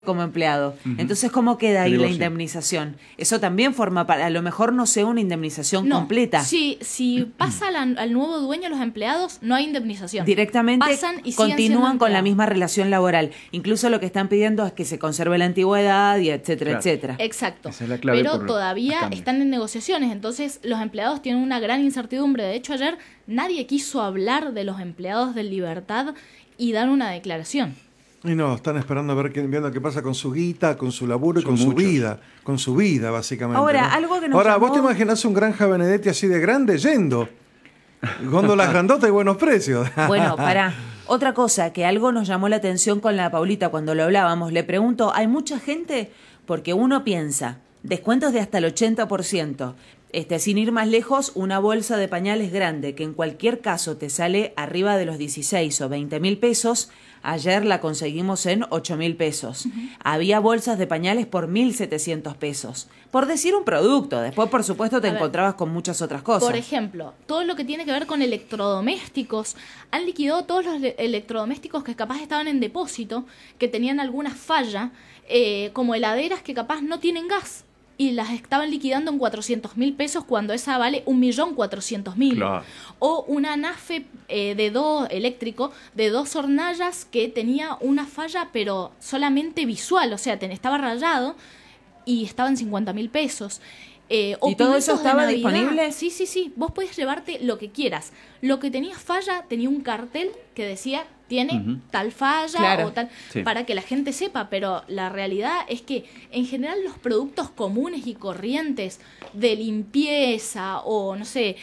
como empleado. Entonces, ¿cómo queda ahí la indemnización? Eso también forma parte, a lo mejor no sea una indemnización completa. Si pasa al nuevo dueño los empleados, no hay indemnización. Directamente pasan y continúan con la misma relación laboral. Incluso lo que están pidiendo es que se conserve la antigüedad y etcétera, etcétera. Exacto. Esa es la clave. Pero todavía están en negociaciones, entonces los empleados tienen una gran incertidumbre. De hecho, ayer nadie quiso hablar de los empleados de Libertad y dar una declaración. Y no, están esperando a ver viendo qué pasa con su guita, con su laburo y con su vida, básicamente. Ahora, ¿no? algo que nos llamó... ¿Vos te imaginás un Granja Benedetti así de grande yendo? Góndolas grandotas y buenos precios. Bueno, pará. Otra cosa que algo nos llamó la atención con la Paulita cuando lo hablábamos, le pregunto, ¿hay mucha gente? Porque uno piensa, descuentos de hasta el 80%. Sin ir más lejos, una bolsa de pañales grande, que en cualquier caso te sale arriba de los 16 o 20 mil pesos, ayer la conseguimos en 8 mil pesos. Había bolsas de pañales por 1.700 pesos. Por decir un producto, después por supuesto te encontrabas con muchas otras cosas. Por ejemplo, todo lo que tiene que ver con electrodomésticos, han liquidado todos los electrodomésticos que capaz estaban en depósito, que tenían alguna falla, como heladeras que capaz no tienen gas. Y las estaban liquidando en 400.000 pesos cuando esa vale 1.400.000. Claro. O una anafe eléctrico de 2 hornallas que tenía una falla pero solamente visual, o sea, estaba rayado y estaba en 50.000 pesos. ¿Y todo eso estaba disponible? Sí. Vos podés llevarte lo que quieras. Lo que tenía falla tenía un cartel que decía tiene tal falla o tal, para que la gente sepa, pero la realidad es que en general los productos comunes y corrientes de limpieza o no sé,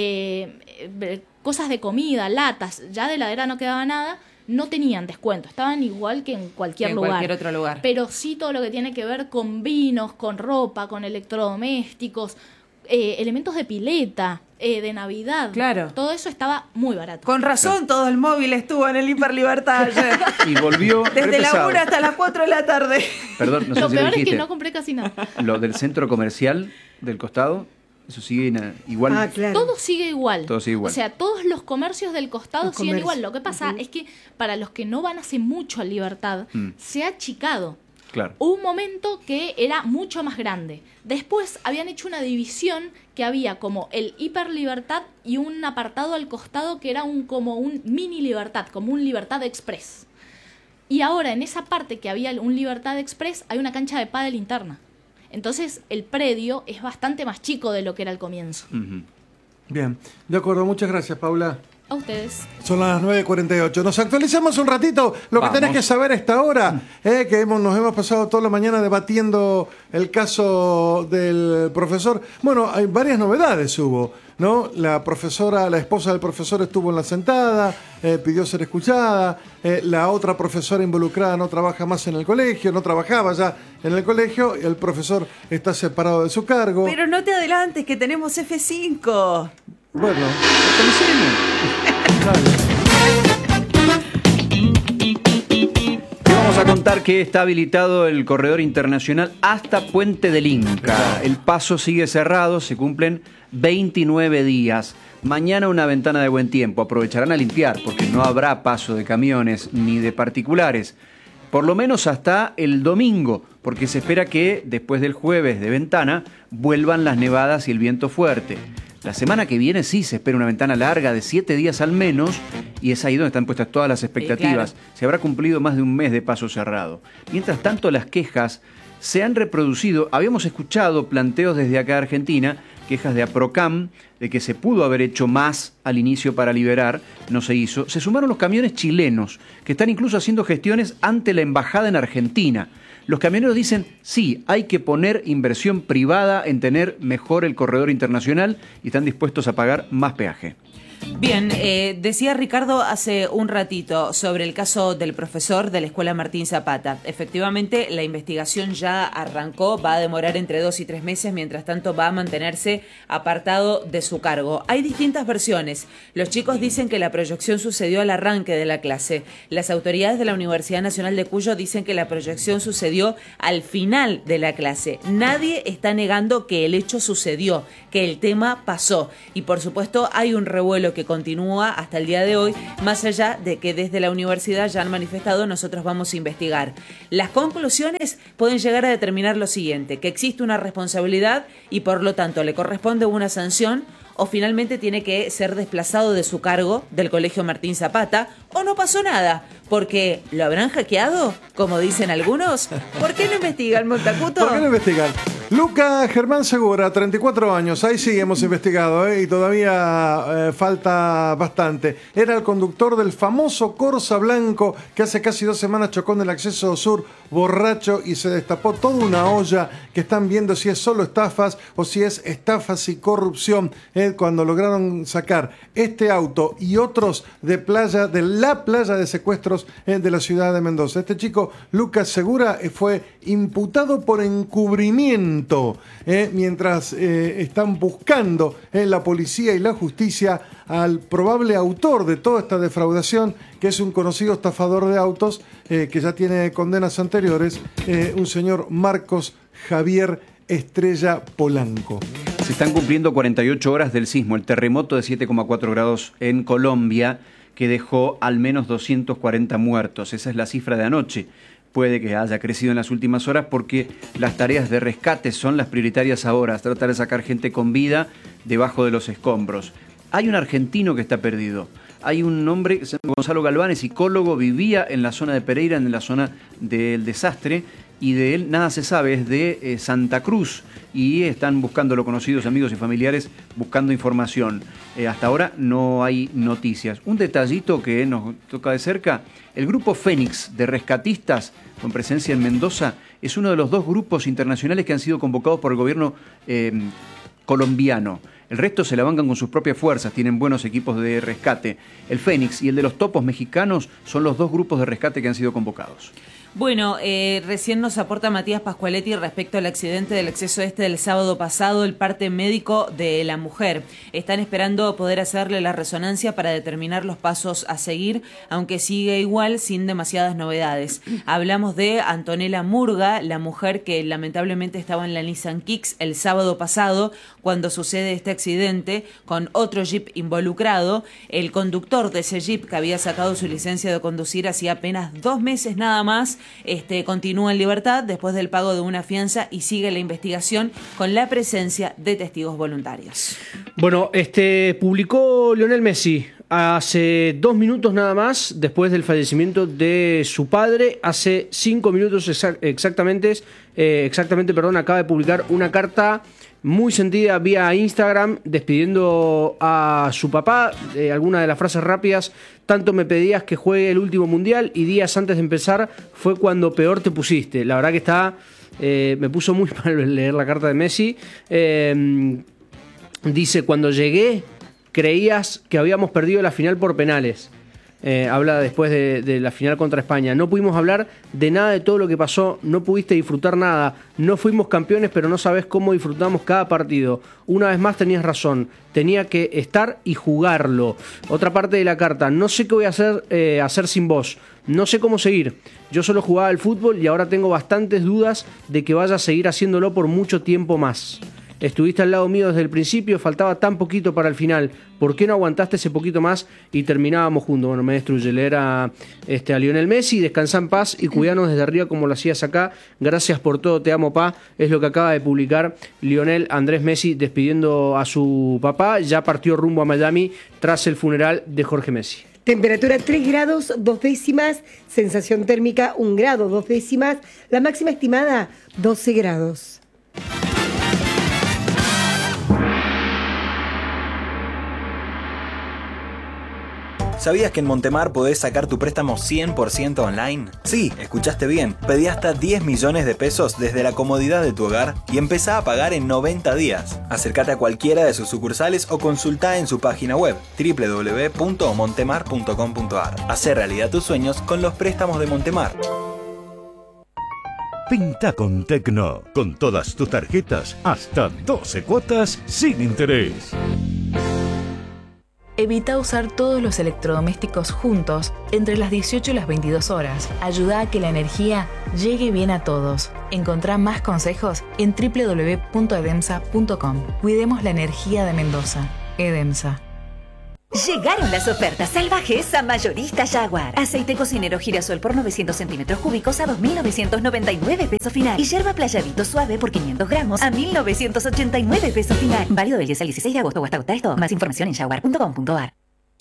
cosas de comida, latas, ya de heladera no quedaba nada, no tenían descuento, estaban igual que en cualquier lugar. Cualquier otro lugar. Pero sí todo lo que tiene que ver con vinos, con ropa, con electrodomésticos, elementos de pileta, de Navidad. Claro. Todo eso estaba muy barato. Con razón todo el móvil estuvo en el Hiper Libertad ayer. Y volvió desde la 1 hasta las 4 de la tarde. Perdón, no sé lo si peor lo es que no compré casi nada. Lo del centro comercial del costado, eso sigue igual. Ah, claro. Todo sigue igual. Todo sigue igual. O sea, todos los comercios del costado siguen igual. Lo que pasa es que para los que no van hace mucho a Libertad, se ha achicado. Claro. Hubo un momento que era mucho más grande. Después habían hecho una división que había como el Hiper Libertad y un apartado al costado que era como un mini Libertad, como un Libertad Express. Y ahora en esa parte que había un Libertad Express hay una cancha de pádel interna. Entonces el predio es bastante más chico de lo que era al comienzo. Bien, de acuerdo, muchas gracias, Paula. A ustedes. Son las 9:48. Nos actualizamos un ratito. Lo que tenés que saber a esta hora, que nos hemos pasado toda la mañana debatiendo el caso del profesor. Bueno, hay varias novedades hubo, ¿no? La profesora, la esposa del profesor estuvo en la sentada, pidió ser escuchada. La otra profesora involucrada no trabaja más en el colegio, no trabajaba ya en el colegio. El profesor está separado de su cargo. Pero no te adelantes, que tenemos F5. Bueno, vamos a contar que está habilitado el corredor internacional hasta Puente del Inca. El paso sigue cerrado, se cumplen 29 días. Mañana una ventana de buen tiempo. Aprovecharán a limpiar porque no habrá paso de camiones ni de particulares. Por lo menos hasta el domingo, porque se espera que después del jueves de ventana vuelvan las nevadas y el viento fuerte. La semana que viene sí se espera una ventana larga de 7 días al menos, y es ahí donde están puestas todas las expectativas. Claro. Se habrá cumplido más de un mes de paso cerrado. Mientras tanto, las quejas se han reproducido. Habíamos escuchado planteos desde acá de Argentina, quejas de APROCAM, de que se pudo haber hecho más al inicio para liberar, no se hizo. Se sumaron los camiones chilenos, que están incluso haciendo gestiones ante la embajada en Argentina. Los camioneros dicen, sí, hay que poner inversión privada en tener mejor el corredor internacional y están dispuestos a pagar más peaje. Bien, decía Ricardo hace un ratito sobre el caso del profesor de la Escuela Martín Zapata. Efectivamente, la investigación ya arrancó, va a demorar entre 2 y 3 meses, mientras tanto va a mantenerse apartado de su cargo. Hay distintas versiones. Los chicos dicen que la proyección sucedió al arranque de la clase. Las autoridades de la Universidad Nacional de Cuyo dicen que la proyección sucedió al final de la clase. Nadie está negando que el hecho sucedió, que el tema pasó. Y por supuesto hay un revuelo que que continúa hasta el día de hoy, más allá de que desde la universidad ya han manifestado, nosotros vamos a investigar. Las conclusiones pueden llegar a determinar lo siguiente, que existe una responsabilidad y por lo tanto le corresponde una sanción, o finalmente tiene que ser desplazado de su cargo del Colegio Martín Zapata, o no pasó nada, porque ¿lo habrán hackeado? Como dicen algunos. ¿Por qué no investigan, Montacuto? ¿Por qué no investigan? Luca Germán Segura, 34 años, ahí sí hemos investigado, y todavía falta bastante. Era el conductor del famoso Corsa Blanco que hace casi 2 semanas chocó en el acceso sur borracho y se destapó toda una olla que están viendo si es solo estafas o si es estafas y corrupción, cuando lograron sacar este auto y otros de la playa de secuestros de la ciudad de Mendoza. Este chico, Lucas Segura, fue imputado por encubrimiento, mientras están buscando la policía y la justicia al probable autor de toda esta defraudación, que es un conocido estafador de autos que ya tiene condenas anteriores, un señor Marcos Javier Estrella Polanco. Se están cumpliendo 48 horas del sismo, el terremoto de 7,4 grados en Colombia, que dejó al menos 240 muertos. Esa es la cifra de anoche. Puede que haya crecido en las últimas horas porque las tareas de rescate son las prioritarias ahora, tratar de sacar gente con vida debajo de los escombros. Hay un argentino que está perdido. Hay un hombre, Gonzalo Galván, psicólogo, vivía en la zona de Pereira, en la zona del desastre, y de él nada se sabe, es de Santa Cruz, y están buscándolo conocidos, amigos y familiares, buscando información. Hasta ahora no hay noticias. Un detallito que nos toca de cerca, el grupo Fénix de rescatistas con presencia en Mendoza es uno de los 2 grupos internacionales que han sido convocados por el gobierno colombiano. El resto se la bancan con sus propias fuerzas, tienen buenos equipos de rescate. El Fénix y el de los topos mexicanos son los 2 grupos de rescate que han sido convocados. Bueno, recién nos aporta Matías Pascualetti respecto al accidente del acceso del sábado pasado, el parte médico de la mujer. Están esperando poder hacerle la resonancia para determinar los pasos a seguir, aunque sigue igual, sin demasiadas novedades. Hablamos de Antonella Murga, la mujer que lamentablemente estaba en la Nissan Kicks el sábado pasado, cuando sucede este accidente, con otro jeep involucrado. El conductor de ese jeep, que había sacado su licencia de conducir hacía apenas 2 meses nada más, continúa en libertad después del pago de una fianza y sigue la investigación con la presencia de testigos voluntarios. Bueno, publicó Lionel Messi hace 2 minutos nada más después del fallecimiento de su padre. Hace 5 minutos exactamente, acaba de publicar una carta muy sentida vía Instagram despidiendo a su papá. Alguna de las frases rápidas: tanto me pedías que juegue el último mundial y días antes de empezar fue cuando peor te pusiste. La verdad que me puso muy mal leer la carta de Messi. Dice: cuando llegué creías que habíamos perdido la final por penales. Habla después de la final contra España. No pudimos hablar de nada de todo lo que pasó, no pudiste disfrutar nada, no fuimos campeones, pero no sabes cómo disfrutamos cada partido. Una vez más tenías razón, tenía que estar y jugarlo. Otra parte de la carta: no sé qué voy a hacer sin vos, no sé cómo seguir. Yo solo jugaba al fútbol y ahora tengo bastantes dudas de que vaya a seguir haciéndolo por mucho tiempo más. Estuviste al lado mío desde el principio, faltaba tan poquito para el final. ¿Por qué no aguantaste ese poquito más y terminábamos juntos? Bueno, me destruye leer a Lionel Messi. Descansa en paz y cuidanos desde arriba como lo hacías acá. Gracias por todo, te amo, pa. Es lo que acaba de publicar Lionel Andrés Messi despidiendo a su papá. Ya partió rumbo a Miami tras el funeral de Jorge Messi. Temperatura 3 grados 2 décimas, sensación térmica 1 grado 2 décimas, la máxima estimada 12 grados. ¿Sabías que en Montemar podés sacar tu préstamo 100% online? Sí, escuchaste bien. Pedí hasta 10 millones de pesos desde la comodidad de tu hogar y empezá a pagar en 90 días. Acércate a cualquiera de sus sucursales o consultá en su página web www.montemar.com.ar. Hacé realidad tus sueños con los préstamos de Montemar. Pinta con Tecno, con todas tus tarjetas, hasta 12 cuotas sin interés. Evita usar todos los electrodomésticos juntos entre las 18 y las 22 horas. Ayuda a que la energía llegue bien a todos. Encontrá más consejos en www.edemsa.com. Cuidemos la energía de Mendoza. Edemsa. Llegaron las ofertas salvajes a Mayorista Jaguar. Aceite cocinero girasol por 900 centímetros cúbicos a 2.999 pesos final. Y yerba playadito suave por 500 gramos a 1.989 pesos final. Válido del 10 al 16 de agosto o hasta agotar esto. Más información en jaguar.com.ar.